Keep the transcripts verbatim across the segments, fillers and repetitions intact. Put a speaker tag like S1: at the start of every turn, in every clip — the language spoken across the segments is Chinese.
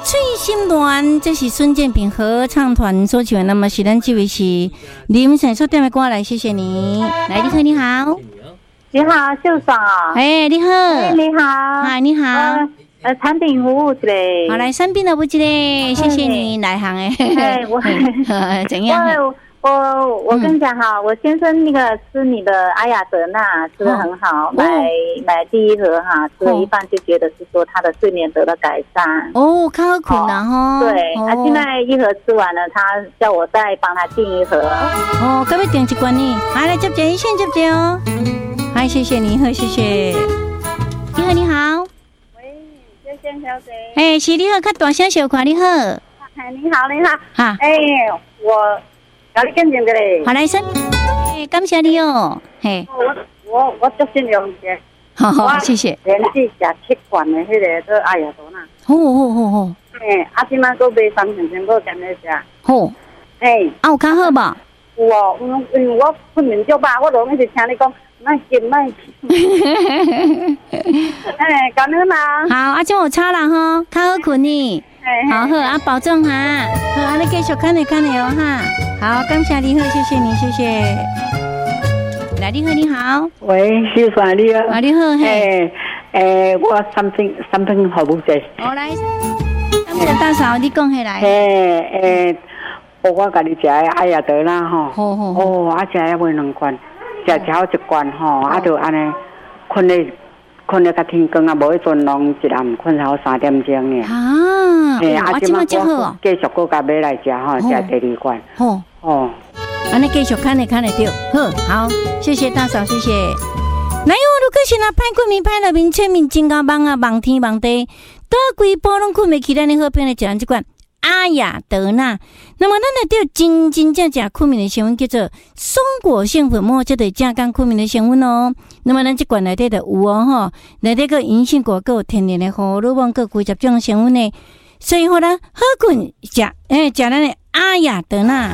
S1: 翠心恋，这是孙建平合唱团所唱的。那么是咱这位是林晨所点的歌来，谢谢你。来，你好，你好，
S2: 你好，秀爽。
S1: 哎，你好，
S2: 哎，你好，
S1: 嗨，你好。
S2: 呃，呃产品服务之类。
S1: 好，来三品的不之类，谢谢你来行哎。
S2: 哎，我
S1: 怎样？
S2: 我我我跟你讲哈，我先生那个吃你的阿雅德纳吃得很好，买买第一盒哈，吃了一半就觉得是说他的睡眠得到改善。
S1: 哦，较好困啦吼。
S2: 对，他现在一盒吃完了，他叫我再帮他订一盒。
S1: 哦，可不可以订一罐呢？好，来接接，先接接哦。好，谢谢你，好，谢谢。你好，你好。
S2: 喂，谢谢小姐。
S1: 哎，是你好，较大声小看你好。
S2: 哎，你好，你好。
S1: 哈。
S2: 哎，我。搞你跟进的嘞，
S1: 好来生，哎，感谢你哦，嘿，
S2: 我我我做信用的，
S1: 好好，谢谢。
S2: 连续食七罐的迄个都阿雅多纳，
S1: 好好好好，
S2: 哎，啊，今麦搁买三千千块钱来食，
S1: 好，
S2: 哎，
S1: 啊有较好吧？
S2: 有哦，因为我困眠足饱，我拢一直听你讲，卖紧卖紧，哎，感恩啦。
S1: 好，啊，就有差啦吼，较好困呢。好好啊，保重哈，好，啊，你继续看你看你哦哈，好，感谢你好，谢谢你，谢谢。来，你好，你好，
S3: 喂，秀爽你好，
S1: 啊，你好，
S3: 嘿，诶，我三瓶三瓶服务者，
S1: 好来，感谢大嫂，你讲起来，
S3: 嘿，诶，我我家己食的阿雅德啦吼，
S1: 好好好，
S3: 哦，啊，食也买两罐，食只好一罐吼，啊，就安尼困咧。困了较天光啊，无迄阵拢一暗困好三点钟呢。
S1: 啊，哎，啊，即马真好哦。
S3: 继续搁甲买来食吼，食第二罐。
S1: 好，
S3: 哦，
S1: 安尼继续看咧看咧对，好，好，谢谢大嫂，谢谢。来哦，如果是那歹困眠、歹入眠、睡眠真够梦啊，梦天梦地，倒规波拢困袂起，咱的好朋友食这款阿雅德纳。那么咱来对真真正正困眠的成分叫做松果性粉末，这对正讲困眠的成分哦。那么咱这罐内底就有哦吼，内底个银杏果，有天然的荷尔蒙，有几十种成分呢，所以好啦，好困食诶，食咱的阿雅德纳。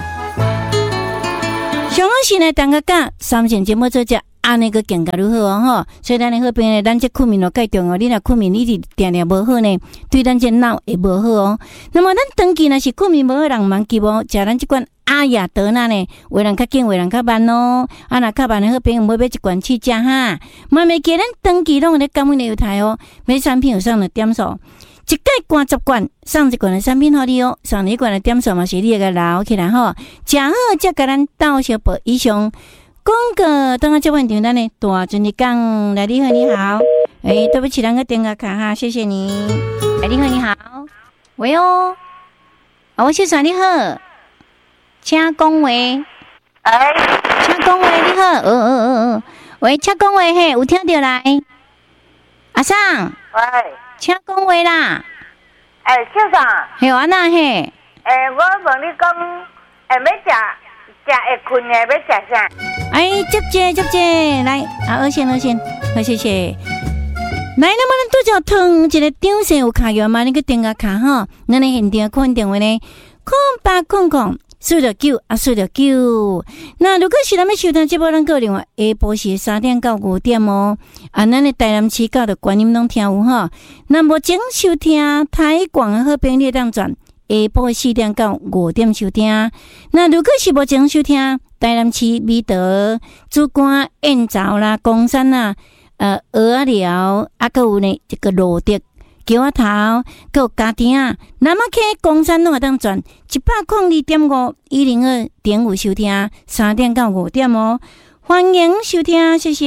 S1: 上好是呢，大家讲三线节目做只。安尼个更加如何哦吼，所以咱的好朋友，咱这困眠咯介重要，你若困眠一直定定无好呢，对咱这脑会无好哦。那么咱长期若是困眠无好，人忙记无食咱这款阿雅德纳呢，为人较紧，为人较慢哦。啊，若较慢的好朋友，买买一罐去食哈。慢慢记咱长期拢咧感恩的优待哦，买产品有上的点数，一盖罐十罐，送一罐的产品互你哦，送一罐的点数嘛是你个留起来吼，食好才甲咱到小报以上。广告等下接完场，咱呢大阵的讲，来你好，你好，哎，对不起，咱个电话卡哈，谢谢你。来你好，你好，喂哦，啊，我秀爽你好，请讲话，
S2: 哎，
S1: 请讲话你好，哦哦哦哦，喂，请讲话嘿，有听到来？阿桑，
S2: 喂，
S1: 请讲话啦，
S2: 哎，秀爽，
S1: 嘿，安那嘿？
S2: 哎，我问你讲，哎，要食食会困的，要食啥？
S1: 哎，接接接接，来，啊，二线二线，好，谢谢。来，那么咱拄则通一个张生有卡药嘛？你个电话卡哈，咱的现场看电话呢，空八空空四六九啊，四六九。那如果是咱们收听节目，咱个另外下晡是三点到五点哦。啊，咱的台南市到的观音拢听有哈。那目前收听台广的好朋友当转。下晡四点到五点收听。那如果是目前收听台南市美德、竹竿、燕巢啦、公山啦、呃鹅仔寮，啊，还有呢这个罗德、桥仔头，还有家庭啊，南马溪、公山拢会当转一百零二点五一零二点五收听，三点到五点哦，欢迎收听，谢谢。